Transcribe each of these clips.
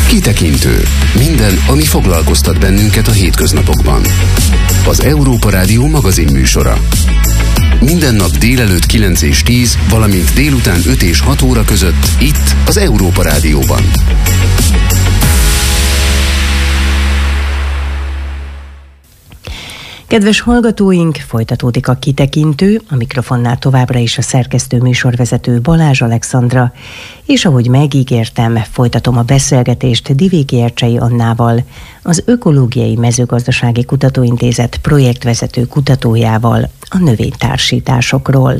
Kitekintő. Minden, ami foglalkoztat bennünket a hétköznapokban. Az Európa Rádió magazinműsora. Minden nap délelőtt 9 és 10, valamint délután 5 és 6 óra között itt az Európa Rádióban. Kedves hallgatóink, folytatódik a Kitekintő, a mikrofonnál továbbra is a szerkesztő műsorvezető Balázs Alexandra, és ahogy megígértem, folytatom a beszélgetést Divéki Ercsei Annával, az Ökológiai Mezőgazdasági Kutatóintézet projektvezető kutatójával a növénytársításokról.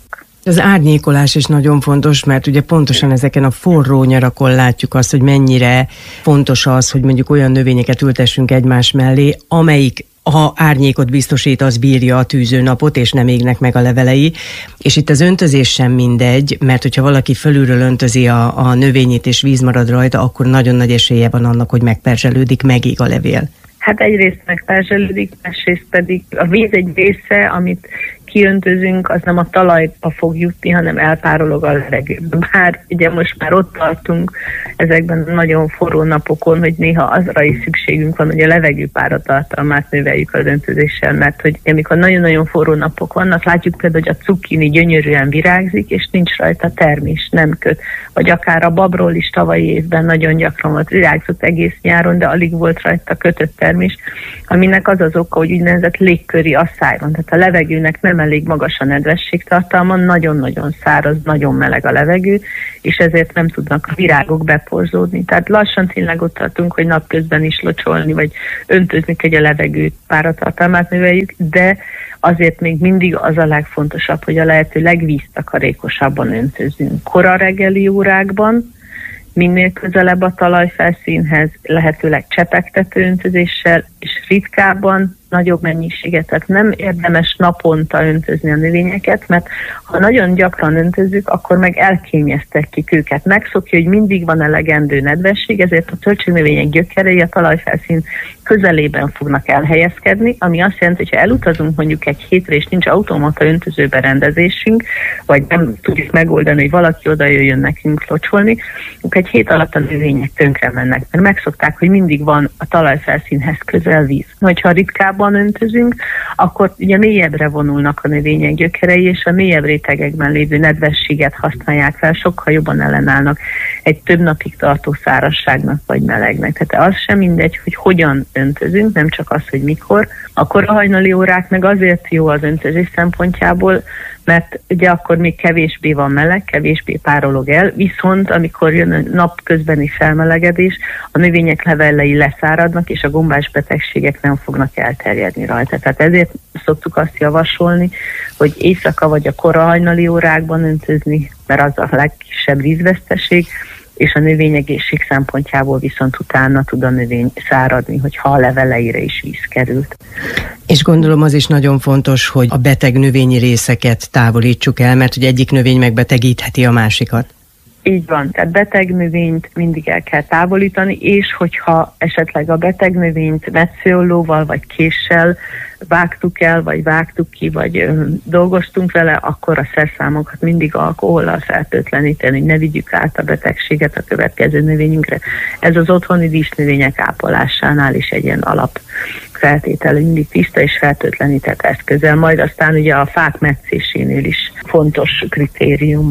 Az árnyékolás is nagyon fontos, mert ugye pontosan ezeken a forró nyarakon látjuk azt, hogy mennyire fontos az, hogy mondjuk olyan növényeket ültessünk egymás mellé, amelyik ha árnyékot biztosít, az bírja a tűzőnapot, és nem égnek meg a levelei. És itt az öntözés sem mindegy, mert hogyha valaki fölülről öntözi a növényét, és víz marad rajta, akkor nagyon nagy esélye van annak, hogy megperzselődik, megég a levél. Hát egyrészt megperzselődik, másrészt pedig a víz egy része, amit kiöntözünk, az nem a talajba fog jutni, hanem elpárolog a levegőbe. Bár ugye most már ott tartunk ezekben nagyon forró napokon, hogy néha azra is szükségünk van, hogy a levegő páratartalmát növeljük az öntözéssel, mert hogy amikor nagyon-nagyon forró napok vannak, látjuk például, hogy a cukkini gyönyörűen virágzik, és nincs rajta termés, nem köt. Vagy akár a babról is tavalyi évben nagyon gyakran volt, virágzott egész nyáron, de alig volt rajta kötött termés, aminek az az oka, hogy úgynevezett légköri asszály van. Tehát a levegőnek nem elég magas a nedvességtartalma, nagyon-nagyon száraz, nagyon meleg a levegő, és ezért nem tudnak a virágok beporzódni. Tehát lassan tényleg ott tartunk, hogy napközben is locsolni, vagy öntözni, hogy a levegő páratartalmát növeljük, de azért még mindig az a legfontosabb, hogy a lehető legvíztakarékosabban öntözünk. Kora reggeli órákban, minél közelebb a talajfelszínhez, lehetőleg csepegtető öntözéssel, és ritkábban nagyobb mennyiséget. Tehát nem érdemes naponta öntözni a növényeket, mert ha nagyon gyakran öntözzük, akkor meg elkényeztetjük őket. Megszokja, hogy mindig van elegendő nedvesség, ezért a töltség-növények gyökerei a talajfelszín közelében fognak elhelyezkedni, ami azt jelenti, hogy ha elutazunk mondjuk egy hétre, és nincs automata öntözőberendezésünk, vagy nem tudjuk megoldani, hogy valaki oda jöjjön nekünk locsolni, akkor egy hét alatt a növények tönkre mennek, mert megszokták, hogy mindig van a talajfelszínhez közel víz. Hogyha ritkábban öntözünk, akkor ugye mélyebbre vonulnak a növények gyökerei, és a mélyebb rétegekben lévő nedvességet használják fel, sokkal jobban ellenállnak egy több napig tartó szárazságnak vagy melegnek. Tehát az sem mindegy, hogy hogyan öntözünk, nem csak az, hogy mikor. Akkor a hajnali órák meg azért jó az öntözés szempontjából, mert ugye akkor még kevésbé van meleg, kevésbé párolog el, viszont amikor jön a napközbeni felmelegedés, a növények levelei leszáradnak, és a gombás betegségek nem fognak elterjedni rajta. Tehát ezért szoktuk azt javasolni, hogy éjszaka vagy a kora hajnali órákban öntözni, mert az a legkisebb vízveszteség, és a növényegészség szempontjából viszont utána tud a növény száradni, hogyha a leveleire is víz került. És gondolom az is nagyon fontos, hogy a beteg növényi részeket távolítsuk el, mert hogy egyik növény megbetegítheti a másikat. Így van, tehát beteg növényt mindig el kell távolítani, és hogyha esetleg a beteg növényt metszőollóval vagy késsel vágtuk el, vagy vágtuk ki, vagy dolgoztunk vele, akkor a szerszámokat mindig alkohollal fertőtleníteni, hogy ne vigyük át a betegséget a következő növényünkre. Ez az otthoni dísznövények ápolásánál is egy ilyen alapfeltétel, mindig tiszta és fertőtlenített eszközzel, majd aztán ugye a fák metszésénél is fontos kritérium.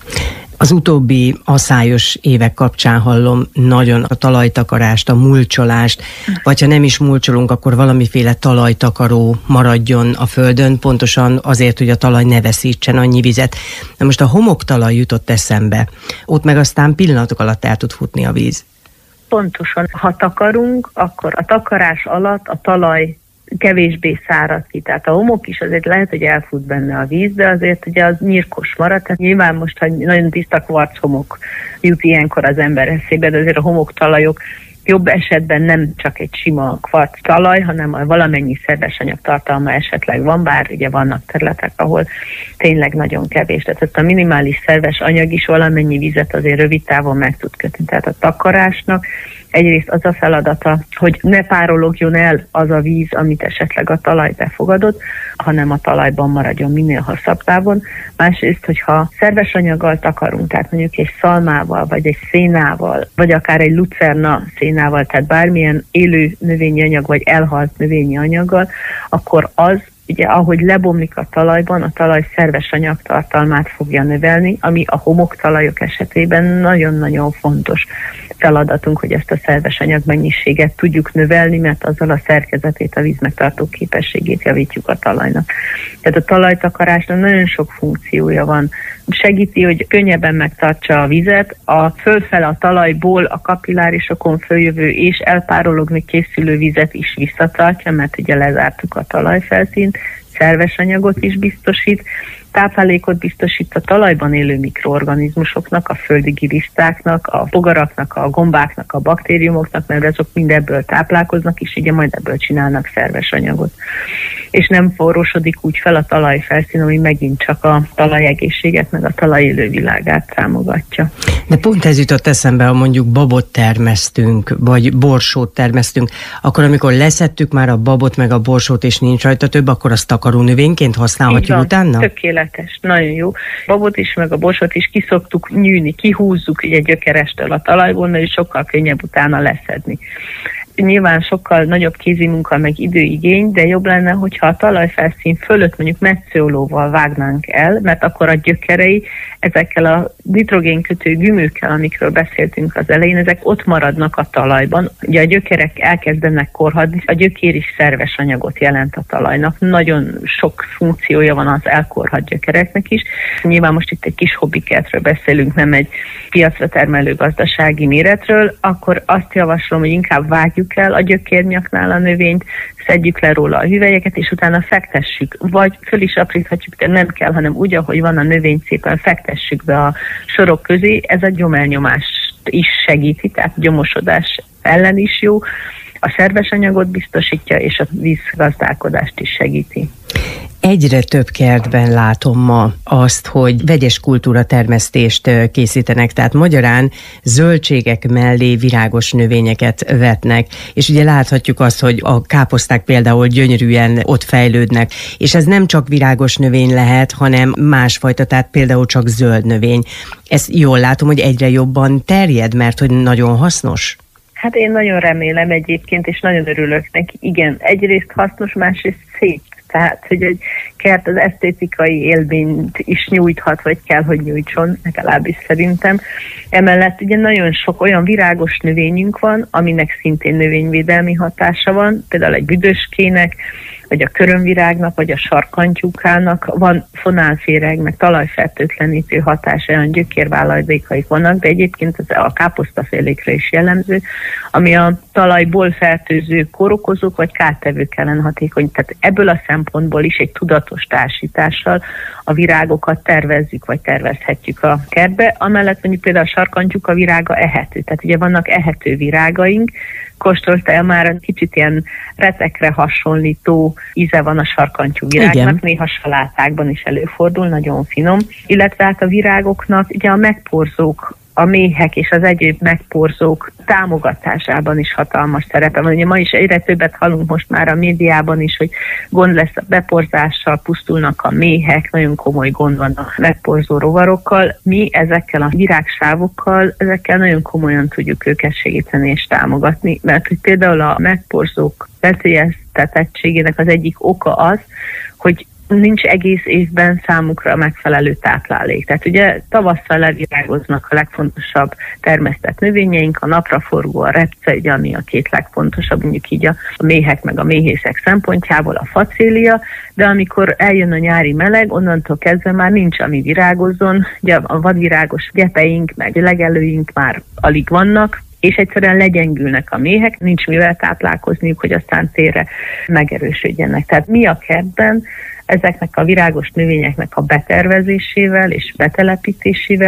Az utóbbi aszályos évek kapcsán hallom nagyon a talajtakarást, a mulcsolást, vagy ha nem is mulcsolunk, akkor valamiféle talajtakaró maradjon a földön, pontosan azért, hogy a talaj ne veszítsen annyi vizet. Na most a homoktalaj jutott eszembe, ott meg aztán pillanatok alatt el tud futni a víz. Pontosan, ha takarunk, akkor a takarás alatt a talaj kevésbé szárad ki. Tehát a homok is azért lehet, hogy elfut benne a víz, de azért ugye az nyírkos marad. Tehát nyilván most, ha nagyon tiszta kvarc homok jut ilyenkor az ember eszébe, de azért a homoktalajok jobb esetben nem csak egy sima kvarc talaj, hanem valamennyi szerves anyag tartalma esetleg van, bár ugye vannak területek, ahol tényleg nagyon kevés. Tehát a minimális szerves anyag is valamennyi vizet azért rövid távon meg tud kötni. Tehát a takarásnak egyrészt az a feladata, hogy ne párologjon el az a víz, amit esetleg a talaj befogadott, hanem a talajban maradjon minél hosszabb távon. Másrészt, hogyha szerves anyaggal takarunk, tehát mondjuk egy szalmával, vagy egy szénával, vagy akár egy lucerna szénával, tehát bármilyen élő növényi anyag, vagy elhalt növényi anyaggal, akkor az ugye ahogy lebomlik a talajban, a talaj szerves anyagtartalmát fogja növelni, ami a homoktalajok esetében nagyon-nagyon fontos feladatunk, hogy ezt a szerves anyag mennyiséget tudjuk növelni, mert azzal a szerkezetét, a vízmegtartó képességét javítjuk a talajnak. Tehát a talajtakarásnak nagyon sok funkciója van. Segíti, hogy könnyebben megtartsa a vizet, a fölfele a talajból a kapillárisokon följövő és elpárologni készülő vizet is visszatartja, mert ugye lezártuk a talajfelszínt, szerves anyagot is biztosít, táplálékot biztosít a talajban élő mikroorganizmusoknak, a földi gilisztáknak, a bogaraknak, a gombáknak, a baktériumoknak, mert azok mind ebből táplálkoznak, és ugye majd ebből csinálnak szerves anyagot. És nem forrósodik úgy fel a talajfelszín, ami megint csak a talajegészséget, meg a talaj élővilágát támogatja. De pont ez jutott eszembe, ha mondjuk babot termesztünk, vagy borsót termesztünk, akkor amikor leszettük már a babot meg a borsót, és nincs rajta több, akkor azt takaró növényként használhatjuk utána? Tökéletes, nagyon jó. Babot is, meg a borsót is kiszoktuk nyűni, kihúzzuk egy gyökerestől a talajból, mert sokkal könnyebb utána leszedni. Nyilván sokkal nagyobb kézimunka, meg időigény, de jobb lenne, hogyha a talajfelszín fölött mondjuk metszőolóval vágnánk el, mert akkor a gyökerei ezekkel a nitrogénkötő gümőkkel, amikről beszéltünk az elején, ezek ott maradnak a talajban. Ugye a gyökerek elkezdenek korhadni, a gyökér is szerves anyagot jelent a talajnak. Nagyon sok funkciója van az elkorhadt gyökereknek is. Nyilván most itt egy kis hobbikertről beszélünk, nem egy piacra termelő gazdasági méretről, akkor azt javaslom, hogy inkább vágjuk el a gyökérnyaknál a növényt, szedjük le róla a hüvelyeket, és utána fektessük, vagy föl is apríthatjuk, de nem kell, hanem úgy, ahogy van a növény, szépen fektessük be a sorok közé, ez a gyomelnyomást is segíti, tehát gyomosodás ellen is jó, a szerves anyagot biztosítja, és a vízgazdálkodást is segíti. Egyre több kertben látom ma azt, hogy vegyes kultúratermesztést készítenek, tehát magyarán zöldségek mellé virágos növényeket vetnek, és ugye láthatjuk azt, hogy a káposzták például gyönyörűen ott fejlődnek, és ez nem csak virágos növény lehet, hanem másfajta, tehát például csak zöld növény. Ezt jól látom, hogy egyre jobban terjed, mert hogy nagyon hasznos. Hát én nagyon remélem egyébként, és nagyon örülök neki. Igen, egyrészt hasznos, másrészt szép. Tehát, hogy egy kert az esztétikai élményt is nyújthat, vagy kell, hogy nyújtson, legalábbis szerintem. Emellett ugye nagyon sok olyan virágos növényünk van, aminek szintén növényvédelmi hatása van, például egy büdöskének, vagy a körömvirágnak, vagy a sarkantyúkának van fonálféreg, meg talajfertőtlenítő hatása, olyan gyökérvállajdékaik vannak, de egyébként ez a káposztafélékre is jellemző, ami a talajból fertőző kórokozók vagy kártevők ellen hatékony. Tehát ebből a szempontból is egy tudatos társítással a virágokat tervezzük, vagy tervezhetjük a kertbe. Amellett mondjuk például a sarkantyúka virága ehető. Tehát ugye vannak ehető virágaink, kóstoltál már, kicsit ilyen retekre hasonlító íze van a sarkantyú virágnak, igen. Néha salátákban is előfordul, nagyon finom. Illetve hát a virágoknak ugye a megporzók, a méhek és az egyéb megporzók támogatásában is hatalmas szerepe van. Ugye ma is egyre többet hallunk most már a médiában is, hogy gond lesz a beporzással, pusztulnak a méhek, nagyon komoly gond van a megporzó rovarokkal. Mi ezekkel a virágsávokkal, ezekkel nagyon komolyan tudjuk őket segíteni és támogatni, mert hogy például a megporzók veszélyeztetettségének az egyik oka az, hogy nincs egész évben számukra megfelelő táplálék. Tehát ugye tavasszal levirágoznak a legfontosabb termesztett növényeink, a napraforgó, a repce, ugye, ami a két legfontosabb, mondjuk így a méhek meg a méhészek szempontjából, a facélia, de amikor eljön a nyári meleg, onnantól kezdve már nincs, ami virágozzon, ugye a vadvirágos gyepeink, meg legelőink már alig vannak, és egyszerűen legyengülnek a méhek, nincs mivel táplálkozniuk, hogy aztán térre megerősödjenek. Tehát mi a kertben ezeknek a virágos növényeknek a betervezésével és betelepítésével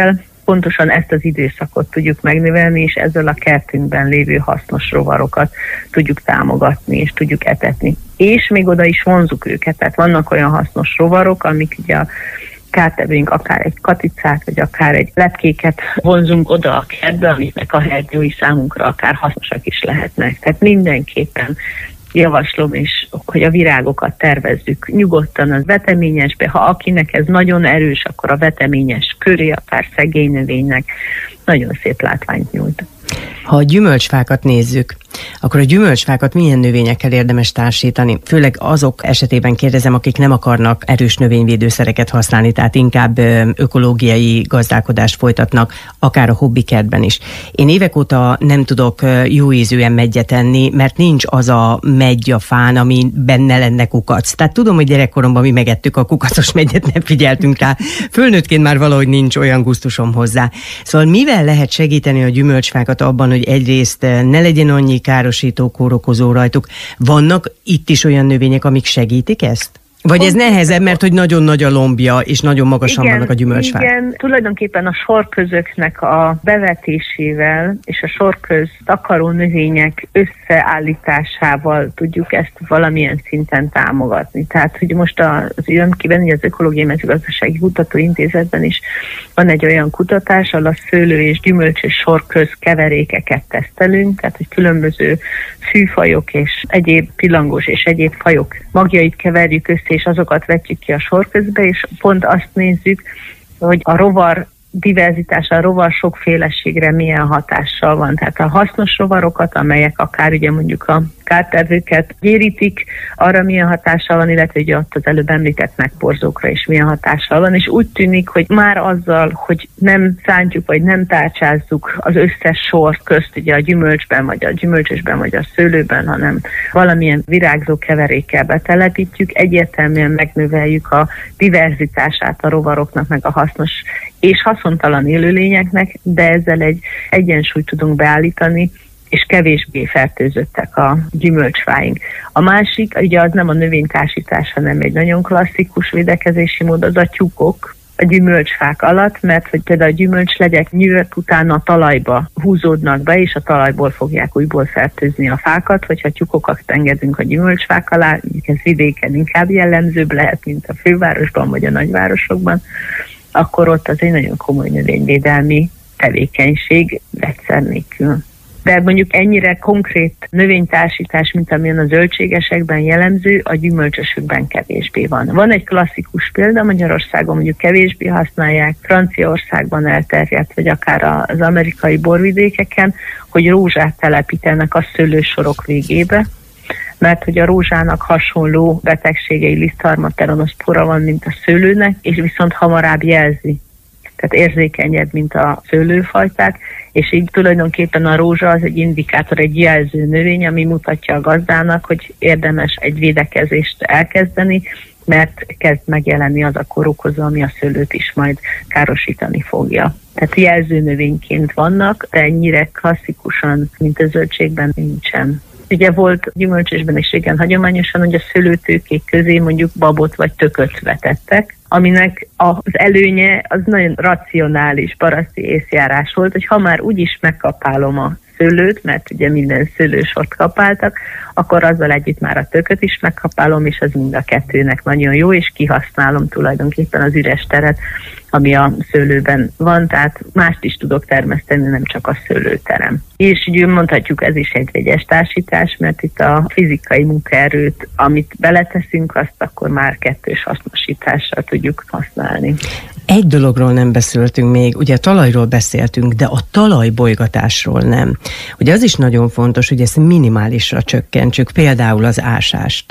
pontosan ezt az időszakot tudjuk megnövelni, és ezzel a kertünkben lévő hasznos rovarokat tudjuk támogatni, és tudjuk etetni. És még oda is vonzuk őket, tehát vannak olyan hasznos rovarok, amik ugye a kártevőink, akár egy katicát, vagy akár egy lepkéket vonzunk oda a kertbe, amiknek a hernyói számunkra akár hasznosak is lehetnek. Tehát mindenképpen javaslom is, hogy a virágokat tervezzük nyugodtan az veteményesbe. Ha akinek ez nagyon erős, akkor a veteményes köré, akár szegény növénynek nagyon szép látványt nyújt. Ha a gyümölcsfákat nézzük, akkor a gyümölcsfákat milyen növényekkel érdemes társítani? Főleg azok esetében kérdezem, akik nem akarnak erős növényvédőszereket használni, tehát inkább ökológiai gazdálkodást folytatnak, akár a hobbikertben is. Én évek óta nem tudok jó ízűen meggyet enni, mert nincs az a megy a fán, ami benne lenne kukac. Tehát tudom, hogy gyerekkoromban mi megettük a kukacos megyet, nem figyeltünk rá. Fölnőttként már valahogy nincs olyan gusztusom hozzá. Szóval mivel lehet segíteni a gyümölcsfákat abban, hogy egyrészt ne legyen annyi károsító, kórokozó rajtuk? Vannak itt is olyan növények, amik segítik ezt? Vagy ez nehezebb, mert hogy nagyon nagy a lombja, és nagyon magasan vannak a gyümölcsfák? Igen, tulajdonképpen a sorközöknek a bevetésével és a sorköz takaró növények összeállításával tudjuk ezt valamilyen szinten támogatni. Tehát, hogy most az ÜMK-ben, az Ökológiai Mezőgazdasági Kutatóintézetben is van egy olyan kutatás, ahol a szőlő és gyümölcs és sorköz keverékeket tesztelünk, tehát, hogy különböző fűfajok és egyéb pillangós és egyéb fajok magjait keverjük össze, és azokat vetjük ki a sorközbe, és pont azt nézzük, hogy a rovar diverzitása, a rovar sokféleségre milyen hatással van. Tehát a hasznos rovarokat, amelyek akár ugye mondjuk a kártevőket gyérítik, arra milyen hatással van, illetve ugye ott az előbb említett megporzókra is milyen hatással van, és úgy tűnik, hogy már azzal, hogy nem szántjuk, vagy nem tárcsázzuk az összes sor közt, ugye a gyümölcsben, vagy a gyümölcsösben, vagy a szőlőben, hanem valamilyen virágzó keverékkel betelepítjük, egyértelműen megnöveljük a diverzitását a rovaroknak, meg a hasznos és haszontalan élőlényeknek, de ezzel egy egyensúlyt tudunk beállítani, és kevésbé fertőzöttek a gyümölcsfáink. A másik, ugye az nem a növénytársítás, hanem egy nagyon klasszikus védekezési mód, az a tyúkok a gyümölcsfák alatt, mert hogy például a gyümölcslegyek nyílt utána a talajba húzódnak be, és a talajból fogják újból fertőzni a fákat, hogyha tyúkokat engedünk a gyümölcsfák alá, ez vidéken inkább jellemzőbb lehet, mint a fővárosban vagy a nagyvárosokban, akkor ott az egy nagyon komoly növényvédelmi tevékenység vegyszer nélkül. De mondjuk ennyire konkrét növénytársítás, mint amilyen a zöldségesekben jellemző, a gyümölcsösökben kevésbé van. Van egy klasszikus példa, Magyarországon mondjuk kevésbé használják, Franciaországban elterjedt, vagy akár az amerikai borvidékeken, hogy rózsát telepítenek a szőlősorok végébe, mert hogy a rózsának hasonló betegségei, lisztharmateronoszpora van, mint a szőlőnek, és viszont hamarabb jelzi. Tehát érzékenyebb, mint a szőlőfajták, és így tulajdonképpen a rózsa az egy indikátor, egy jelző növény, ami mutatja a gazdának, hogy érdemes egy védekezést elkezdeni, mert kezd megjelenni az a kórokozó, ami a szőlőt is majd károsítani fogja. Tehát jelző növényként vannak, de ennyire klasszikusan, mint a zöldségben nincsen. Ugye volt gyümölcsösben is régen hagyományosan, hogy a szőlőtőkék közé mondjuk babot vagy tököt vetettek, aminek az előnye az nagyon racionális paraszti észjárás volt, hogy ha már úgyis megkapálom a szőlőt, mert ugye minden szőlősort kapáltak, akkor azzal együtt már a tököt is megkapálom, és az mind a kettőnek nagyon jó, és kihasználom tulajdonképpen az üres teret, ami a szőlőben van, tehát mást is tudok termeszteni, nem csak a szőlőterem. És ugye mondhatjuk, ez is egy vegyes társítás, mert itt a fizikai munkaerőt, amit beleteszünk, azt akkor már kettős hasznosítással tudjuk használni. Egy dologról nem beszéltünk még, ugye a talajról beszéltünk, de a talajbolygatásról nem. Ugye az is nagyon fontos, hogy ezt minimálisra csökkentsük, például az ásást.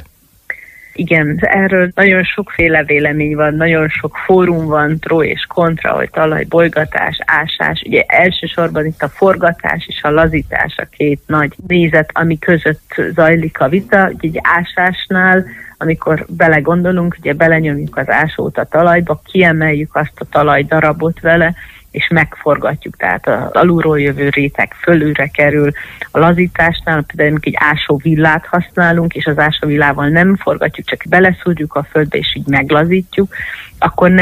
Igen, erről nagyon sokféle vélemény van, nagyon sok fórum van, pro és kontra, hogy talajbolygatás, ásás. Ugye elsősorban itt a forgatás és a lazítás a két nagy nézet, ami között zajlik a vita. Ugye egy ásásnál, amikor belegondolunk, ugye belenyomjuk az ásót a talajba, kiemeljük azt a talajdarabot vele, és megforgatjuk, tehát az alulról jövő réteg fölülre kerül. A lazításnál például egy ásóvillát használunk, és az ásóvillával nem forgatjuk, csak beleszúrjuk a földbe, és így meglazítjuk, akkor nem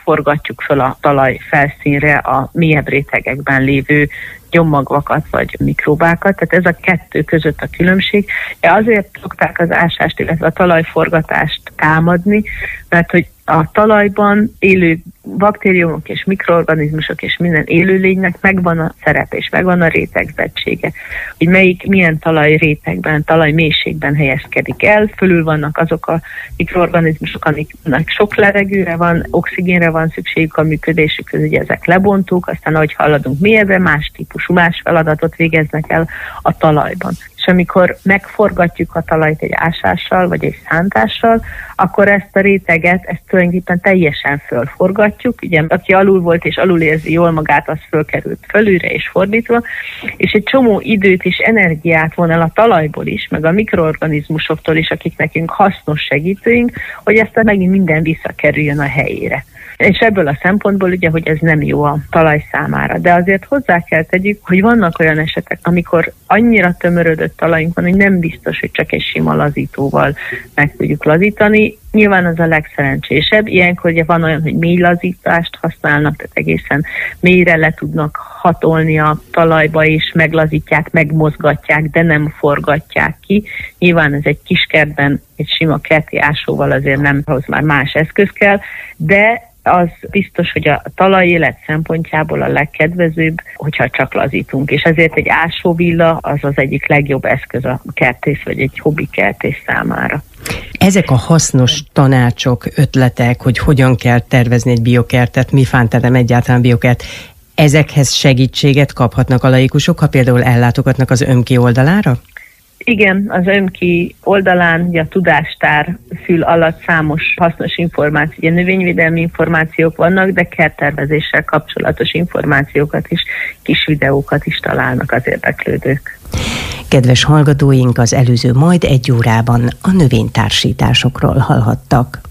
forgatjuk föl a talaj felszínre a mélyebb rétegekben lévő gyommagvakat vagy mikróbákat, tehát ez a kettő között a különbség. Azért szokták az ásást, illetve a talajforgatást támadni, mert hogy a talajban élő baktériumok és mikroorganizmusok és minden élőlénynek megvan a szerepe és megvan a rétegzettsége, hogy milyen talajrétegben, talajmélységben helyezkedik el. Fölül vannak azok a mikroorganizmusok, amiknek sok levegőre van, oxigénre van szükségük a működésükhöz, ugye ezek lebontók, aztán ahogy haladunk mélyebbre, más típusú, más feladatot végeznek el a talajban. És amikor megforgatjuk a talajt egy ásással vagy egy szántással, akkor ezt a réteget, ezt tulajdonképpen teljesen fölforgatjuk. Ugye, aki alul volt és alul érzi jól magát, az fölkerült fölülre és fordítva, és egy csomó időt és energiát von el a talajból is, meg a mikroorganizmusoktól is, akik nekünk hasznos segítőink, hogy aztán megint minden visszakerüljön a helyére. És ebből a szempontból ugye, hogy ez nem jó a talaj számára. De azért hozzá kell tegyük, hogy vannak olyan esetek, amikor annyira tömörödött talajunk van, hogy nem biztos, hogy csak egy sima lazítóval meg tudjuk lazítani. Nyilván az a legszerencsésebb. Ilyenkor ugye van olyan, hogy mély lazítást használnak, tehát egészen mélyre le tudnak hatolni a talajba, és meglazítják, megmozgatják, de nem forgatják ki. Nyilván ez egy kiskertben, egy sima kerti ásóval azért nem, ahhoz már más eszköz kell, de az biztos, hogy a talajélet szempontjából a legkedvezőbb, hogyha csak lazítunk, és ezért egy ásóvilla az az egyik legjobb eszköz a kertész vagy egy hobbi kertész számára. Ezek a hasznos tanácsok, ötletek, hogy hogyan kell tervezni egy biokertet, mi fánterem egyáltalán biokert, ezekhez segítséget kaphatnak a laikusok, ha például ellátogatnak az ÖMKI oldalára? Igen, az ÖMKI oldalán, ugye a tudástár fül alatt számos hasznos információ, ugye növényvédelmi információk vannak, de kerttervezéssel kapcsolatos információkat is, kis videókat is találnak az érdeklődők. Kedves hallgatóink, az előző majd 1 órában a növénytársításokról hallhattak.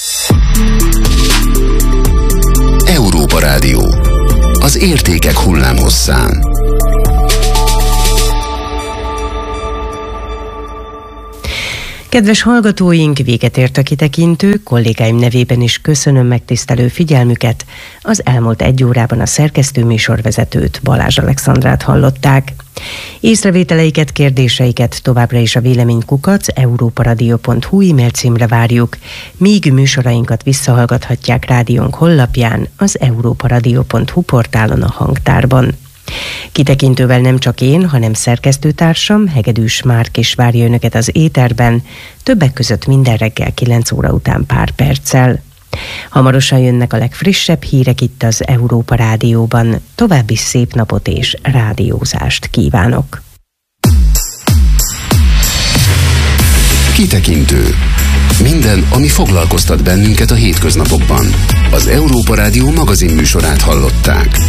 Európa Rádió. Az értékek hullámhosszán. Kedves hallgatóink, véget ért a kitekintő, kollégáim nevében is köszönöm megtisztelő figyelmüket. Az elmúlt 1 órában a szerkesztő műsorvezetőt, Balázs Alexandrát hallották. Észrevételeiket, kérdéseiket továbbra is a véleménykukac@europaradio.hu e-mail címre várjuk, míg műsorainkat visszahallgathatják rádiónk honlapján, az europaradio.hu portálon a hangtárban. Kitekintővel nem csak én, hanem szerkesztőtársam, Hegedűs Márk is várja önöket az éterben, többek között minden reggel 9 óra után pár perccel. Hamarosan jönnek a legfrissebb hírek itt az Európa Rádióban. További szép napot és rádiózást kívánok! Kitekintő. Minden, ami foglalkoztat bennünket a hétköznapokban. Az Európa Rádió magazinműsorát hallották.